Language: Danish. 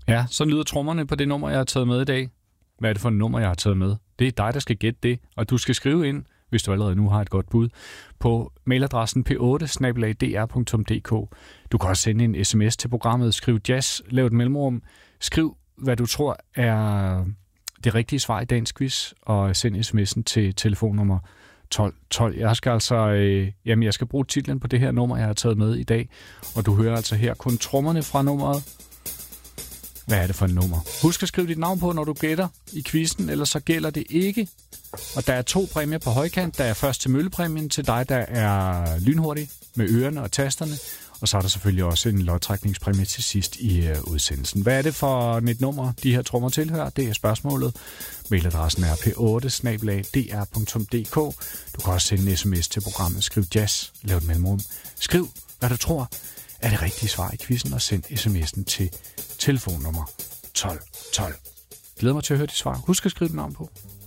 Ja, så lyder trommerne på det nummer, jeg har taget med i dag. Hvad er det for et nummer, jeg har taget med? Det er dig, der skal gætte det, og du skal skrive ind, hvis du allerede nu har et godt bud, på mailadressen p8@dr.dk. Du kan også sende en sms til programmet, skriv jazz, lav et mellemrum, skriv, hvad du tror er det rigtige svar i dagens quiz, og send sms'en til telefonnummer 1212. Jeg skal bruge titlen på det her nummer, jeg har taget med i dag, og du hører altså her kun trommerne fra nummeret. Hvad er det for et nummer? Husk at skrive dit navn på, når du gætter i quizzen, ellers så gælder det ikke. Og der er 2 præmier på højkant. Der er først til møllepræmien til dig, der er lynhurtig med ørerne og tasterne. Og så er der selvfølgelig også en lodtrækningspræmie til sidst i udsendelsen. Hvad er det for et nummer, de her trommer tilhører? Det er spørgsmålet. Mailadressen er p8@dr.dk. Du kan også sende en sms til programmet. Skriv jazz, lav et mellemrum. Skriv, hvad du tror er det rigtige svar i quizzen, og send sms'en til telefonnummer 1212. Glæder mig til at høre dit svar. Husk at skrive dit navn på.